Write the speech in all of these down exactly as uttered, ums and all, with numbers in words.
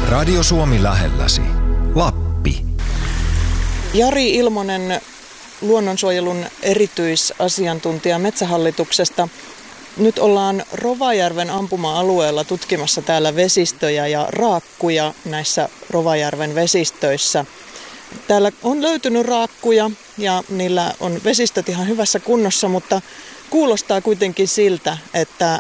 Radio Suomi lähelläsi. Lappi. Jari Ilmonen, luonnonsuojelun erityisasiantuntija Metsähallituksesta. Nyt ollaan Rovajärven ampuma-alueella tutkimassa täällä vesistöjä ja raakkuja näissä Rovajärven vesistöissä. Täällä on löytynyt raakkuja ja niillä on vesistöt ihan hyvässä kunnossa, mutta kuulostaa kuitenkin siltä, että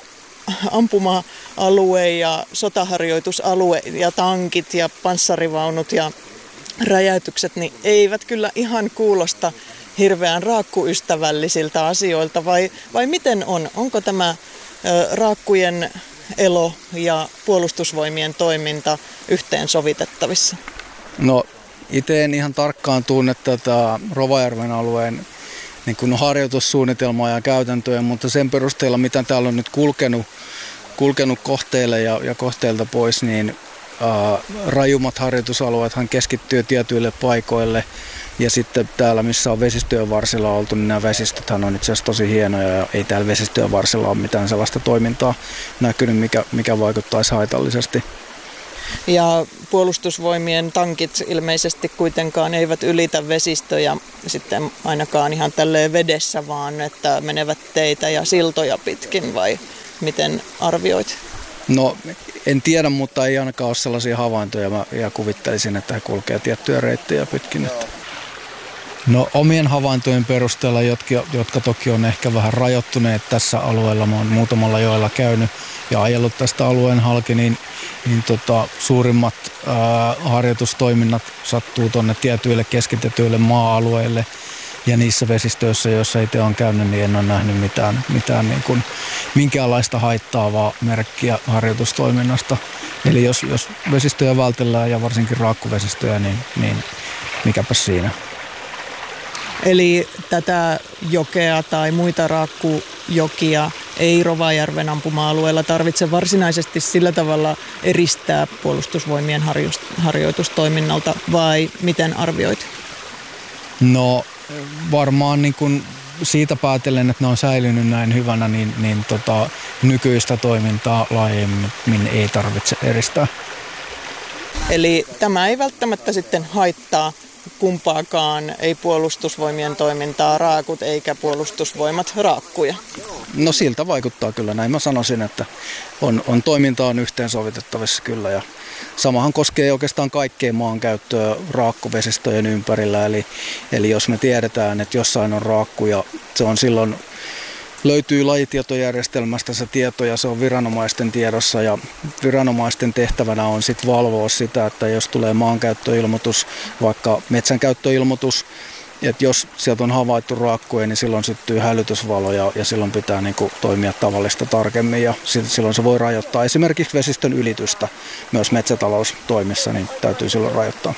ampuma-alue ja sotaharjoitusalue ja tankit ja panssarivaunut ja räjäytykset niin eivät kyllä ihan kuulosta hirveän raakkuystävällisiltä asioilta, vai, vai miten on? Onko tämä ö, raakkujen elo ja puolustusvoimien toiminta yhteensovitettavissa? No itse en ihan tarkkaan tunne tätä Rovajärven alueen niin kuin harjoitussuunnitelmaa ja käytäntöjä, mutta sen perusteella mitä täällä on nyt kulkenut, kulkenut kohteille ja, ja kohteilta pois, niin ää, rajummat harjoitusalueethan keskittyy tietyille paikoille. Ja sitten täällä, missä on vesistöjen varsilla oltu, niin nämä vesistöthän on itse asiassa tosi hienoja ja ei täällä vesistöjen varsilla ole mitään sellaista toimintaa näkynyt, mikä, mikä vaikuttaisi haitallisesti. Ja puolustusvoimien tankit ilmeisesti kuitenkaan eivät ylitä vesistöjä sitten ainakaan ihan tälleen vedessä, vaan että menevät teitä ja siltoja pitkin, vai miten arvioit? No en tiedä, mutta ei ainakaan ole sellaisia havaintoja. Mä ja kuvittelisin, että he kulkee tiettyjä reittejä pitkin. Että. No omien havaintojen perusteella, jotka, jotka toki on ehkä vähän rajoittuneet tässä alueella, mä oon muutamalla joella käynyt ja ajellut tästä alueen halki, niin, niin tota, suurimmat ää, harjoitustoiminnat sattuu tuonne tietyille keskitetyille maa-alueille ja niissä vesistöissä, joissa itse on käynyt, niin en ole nähnyt mitään, mitään niin kuin, minkäänlaista haittaavaa merkkiä harjoitustoiminnasta. Eli jos, jos vesistöjä vältellään ja varsinkin raakkuvesistöjä, niin, niin mikäpä siinä. Eli tätä jokea tai muita raakkujokia ei Rovajärven ampuma-alueella tarvitse varsinaisesti sillä tavalla eristää puolustusvoimien harjoitustoiminnalta, vai miten arvioit? No varmaan niin kuin siitä päätellen, että ne on säilynyt näin hyvänä, niin, niin tota, nykyistä toimintaa laajemmin ei tarvitse eristää. Eli tämä ei välttämättä sitten haittaa kumpaakaan, ei puolustusvoimien toimintaa raakut eikä puolustusvoimat raakkuja? No siltä vaikuttaa kyllä, näin mä sanoisin, että on, on toiminta on yhteensovitettavissa kyllä, ja samahan koskee oikeastaan kaikkea maankäyttöä raakkuvesistöjen ympärillä, eli, eli jos me tiedetään, että jossain on raakku ja se on silloin löytyy lajitietojärjestelmästä se tieto ja se on viranomaisten tiedossa ja viranomaisten tehtävänä on sitten valvoa sitä, että jos tulee maankäyttöilmoitus, vaikka metsänkäyttöilmoitus, että jos sieltä on havaittu raakkuja, niin silloin syttyy hälytysvalo ja, ja silloin pitää niin kuin toimia tavallista tarkemmin ja silloin se voi rajoittaa esimerkiksi vesistön ylitystä myös metsätaloustoimissa, niin täytyy silloin rajoittaa.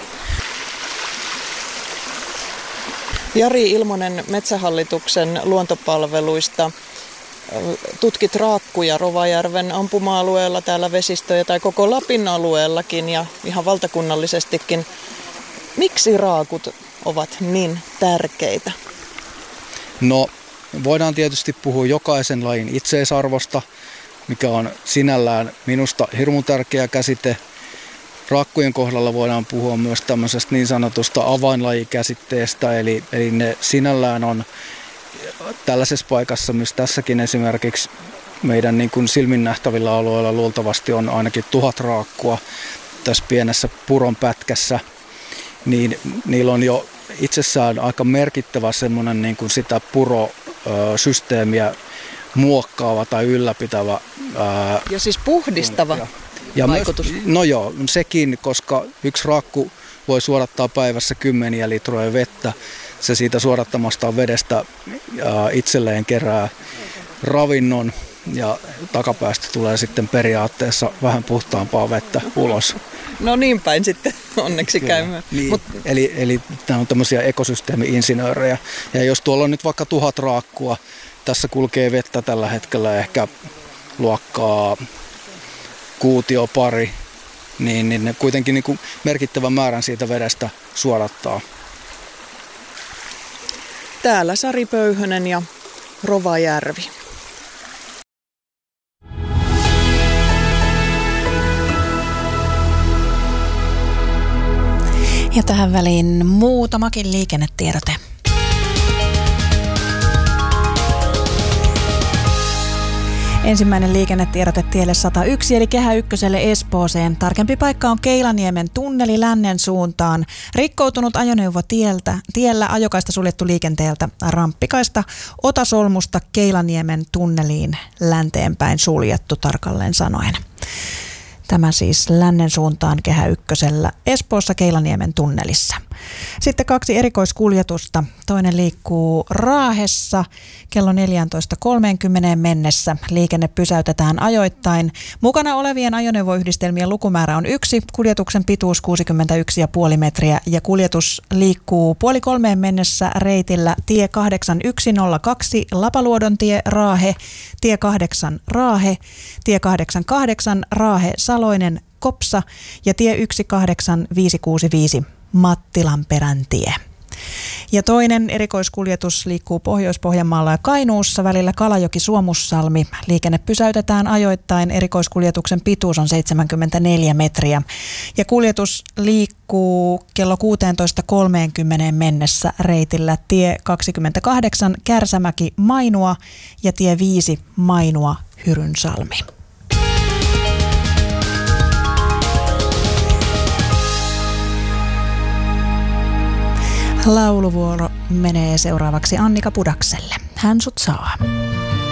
Jari Ilmonen Metsähallituksen luontopalveluista. Tutkit raakkuja Rovajärven ampuma-alueella, täällä vesistöjä tai koko Lapin alueellakin ja ihan valtakunnallisestikin. Miksi raakut ovat niin tärkeitä? No voidaan tietysti puhua jokaisen lajin itseisarvosta, mikä on sinällään minusta hirmu tärkeä käsite. Raakkujen kohdalla voidaan puhua myös tämmöisestä niin sanotusta avainlajikäsitteestä, eli, eli ne sinällään on tällaisessa paikassa, missä tässäkin esimerkiksi meidän niin kuin silmin nähtävillä alueilla luultavasti on ainakin tuhat raakkua tässä pienessä puron pätkässä, niin niillä on jo itsessään aika merkittävä semmoinen niin kuin sitä purosysteemiä muokkaava tai ylläpitävä. Ää, ja siis puhdistava. Ja myös, no joo, sekin, koska yksi raakku voi suodattaa päivässä kymmeniä litroja vettä. Se siitä suodattamastaan vedestä itselleen kerää ravinnon ja takapäästä tulee sitten periaatteessa vähän puhtaampaa vettä ulos. No niin päin sitten onneksi käymään. Niin, Mut... Eli, eli nämä on tämmöisiä ekosysteemi-insinöörejä. Ja jos tuolla on nyt vaikka tuhat raakkua, tässä kulkee vettä tällä hetkellä ehkä luokkaa kuutio pari, niin, niin ne kuitenkin niin kuin merkittävän määrän siitä vedestä suodattaa. Täällä Sari Pöyhönen ja Rovajärvi. Ja tähän väliin muutamakin liikennetiedote. Ensimmäinen liikennetiedote tielle sata yksi eli Kehä ykköselle Espooseen. Tarkempi paikka on Keilaniemen tunneli lännen suuntaan. Rikkoutunut ajoneuvo tieltä, tiellä ajokaista suljettu liikenteeltä ramppikaista Otasolmusta Keilaniemen tunneliin länteenpäin suljettu tarkalleen sanoen. Tämä siis lännen suuntaan Kehä ykkösellä Espoossa Keilaniemen tunnelissa. Sitten kaksi erikoiskuljetusta. Toinen liikkuu Raahessa kello neljätoista kolmekymmentä mennessä. Liikenne pysäytetään ajoittain. Mukana olevien ajoneuvoyhdistelmien lukumäärä on yksi. Kuljetuksen pituus kuusikymmentäyksi pilkku viisi metriä ja kuljetus liikkuu puoli kolmeen mennessä reitillä tie kahdeksan yksi nolla kaksi Lapaluodon tie Raahe, tie kahdeksan Raahe, tie kahdeksankymmentäkahdeksan Raahe Saloinen Kopsa ja tie yksi kahdeksan viisi kuusi viisi Mattilanperän tie. Ja toinen erikoiskuljetus liikkuu Pohjois-Pohjanmaalla ja Kainuussa välillä Kalajoki-Suomussalmi. Liikenne pysäytetään ajoittain. Erikoiskuljetuksen pituus on seitsemänkymmentäneljä metriä. Ja kuljetus liikkuu kello kuusitoista kolmekymmentä mennessä reitillä tie kaksikymmentäkahdeksan Kärsämäki Mainua ja tie viisi Mainua Hyrynsalmi. Lauluvuoro menee seuraavaksi Annika Pudakselle. Hän sut saa.